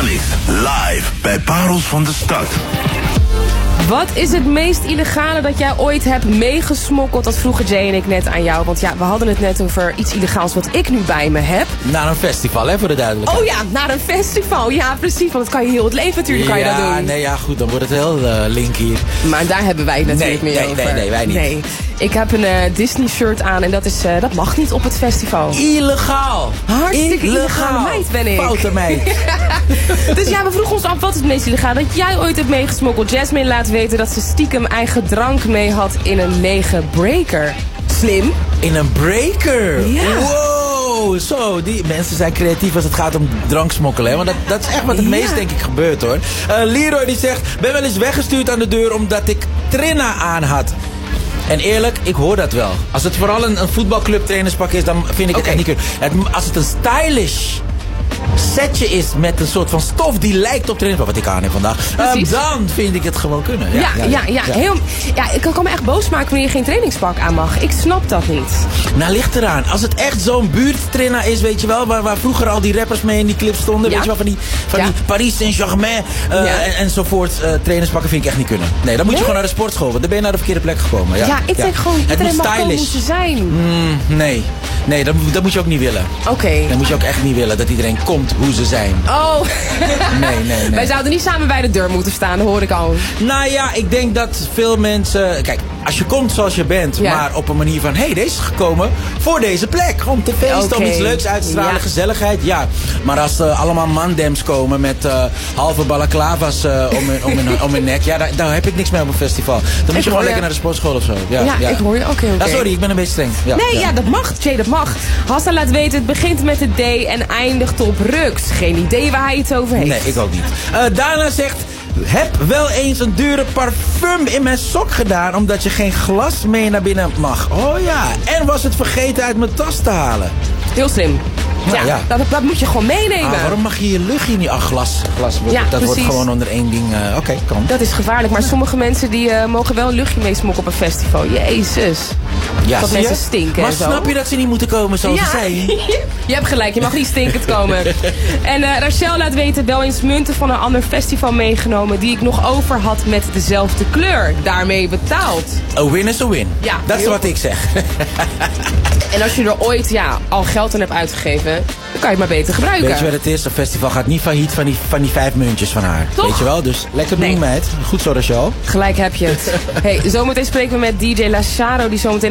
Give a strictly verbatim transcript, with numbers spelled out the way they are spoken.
Marnix, live bij Parels van de Stad. Wat is het meest illegale dat jij ooit hebt meegesmokkeld? Dat vroegen Jay en ik net aan jou. Want ja, we hadden het net over iets illegaals wat ik nu bij me heb. Naar een festival, hè, voor de duidelijkheid. Oh ja, naar een festival. Ja, precies. Want dat kan je heel het leven natuurlijk kan je ja, dat doen. nee, ja, goed, dan wordt het heel uh, link hier. Maar daar hebben wij het natuurlijk nee, meer nee, over. Nee, nee, wij niet. Nee. Ik heb een uh, Disney shirt aan en dat, is, uh, dat mag niet op het festival. Illegaal. Hartstikke Illegaal. illegale meid ben ik. Foute meid. Dus ja, we vroegen ons af, wat is het meest illegaal dat jij ooit hebt meegesmokkeld? Jasmine laat weten dat ze stiekem eigen drank mee had in een lege breaker. Slim. In een breaker? Ja. Wow, zo, die mensen zijn creatief als het gaat om dranksmokkelen. Hè? Want dat, dat is echt wat het ja. meest, denk ik, gebeurt, hoor. Uh, Leroy die zegt, ben wel eens weggestuurd aan de deur omdat ik Trinna aan had. En eerlijk, ik hoor dat wel. Als het vooral een, een voetbalclub trainerspak is, dan vind ik het okay. echt niet kunnen. Het, als het een stylish setje is met een soort van stof die lijkt op trainerspak, wat ik aan heb vandaag, um, dan vind ik het gewoon kunnen. Ja, ja, ja, ja, ja, ja. Heel, ja, ik kan me echt boos maken wanneer je geen trainingspak aan mag. Ik snap dat niet. Nou, ligt eraan. Als het echt zo'n buurttrainer is, weet je wel, waar, waar vroeger al die rappers mee in die clip stonden, ja. weet je wel, van die, van ja. die Paris Saint-Germain uh, ja. en, enzovoort, uh, trainerspakken vind ik echt niet kunnen. Nee, dan moet nee? je gewoon naar de sportschool, want dan ben je naar de verkeerde plek gekomen. Ja, ja ik denk ja. gewoon, het iedereen moet mag gewoon hoe ze zijn. Mm, nee, nee dat, dat moet je ook niet willen. Oké. Okay. Dat moet je ook echt niet willen, dat iedereen komt hoe ze zijn. Oh. Nee, nee, nee. Wij zouden niet samen bij de deur moeten staan, dat hoor ik al. Nou ja, ik denk dat veel mensen... Kijk, als je komt zoals je bent, ja. maar op een manier van... Hé, hey, deze is gekomen voor deze plek. Om te feesten, okay. om iets leuks uit te stralen, ja. gezelligheid. Ja, maar als er uh, allemaal mandems komen met uh, halve balaclava's uh, om, om, om, om hun nek... Ja, daar, daar heb ik niks mee op een festival. Dan ik moet je gewoon lekker naar de sportschool of zo. Ja, ja, ja. ik hoor je. Oké, okay, oké. Okay. Ah, sorry, ik ben een beetje streng. Ja, nee, ja. ja, dat mag. Jay, dat mag. Hassan laat weten, het begint met de D en eindigt op Rux. Geen idee waar hij het over heeft. Nee, ik ook niet. Uh, Dana zegt... Heb wel eens een dure parfum in mijn sok gedaan... omdat je geen glas mee naar binnen mag. Oh ja, en was het vergeten uit mijn tas te halen. Heel slim. Nou, ja, ja. Dat, dat moet je gewoon meenemen. Ah, waarom mag je je luchtje niet... Ach, glas. glas ja, dat precies. wordt gewoon onder één ding... Uh, Oké, okay, kan. Dat is gevaarlijk. Maar ja. sommige mensen die uh, mogen wel een luchtje meesmokken op een festival. Jezus. Ja, dat mensen stinken maar en zo. snap je dat ze niet moeten komen zoals ja. ze zijn? Je hebt gelijk. Je mag niet stinkend komen. En uh, Rachel laat weten wel eens munten van een ander festival meegenomen... die ik nog over had met dezelfde kleur. Daarmee betaald. A win is a win. Ja, dat is wat ik zeg. En als je er ooit ja, al geld aan hebt uitgegeven... dan kan je het maar beter gebruiken. Weet je wat het is? Een festival gaat niet failliet van die, van die vijf muntjes van haar. Toch? Weet je wel? Dus lekker doen, nee. meid. Goed zo, Rachel. Gelijk heb je het. Hey, zometeen spreken we met D J Lacharo... die zometeen